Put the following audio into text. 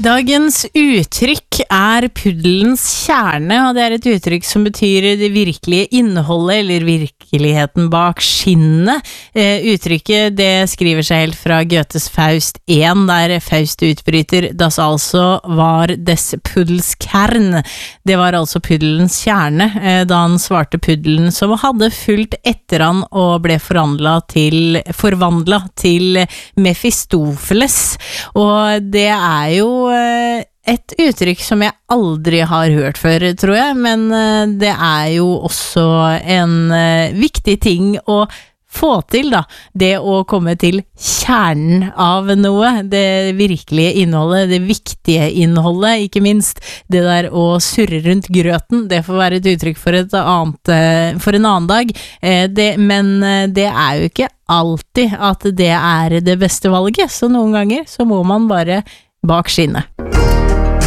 Dagens uttrykk puddelens kjerne, og det et uttrykk som betyr det virkelige innholdet eller virkeligheten bak skinnet. Uttrykket det skriver seg helt fra Goethes Faust 1, der Faust utbryter «Das altså var des puddels kern». Det var altså puddelens kjerne, da han svarte puddelen som hadde fulgt etter han og ble forvandlet til Mephistopheles. Og det jo et uttrykk som jeg aldri har hørt før, tror jeg, men det jo også en viktig ting å få til, da. Det å komme til kjernen av noe, det virkelige innholdet, det viktige innholdet, ikke minst. Det der å surre rundt grøten, det får være et uttrykk for for en annen dag. Men det jo ikke alltid at det det beste valget, så noen ganger så må man bare bak skinnet.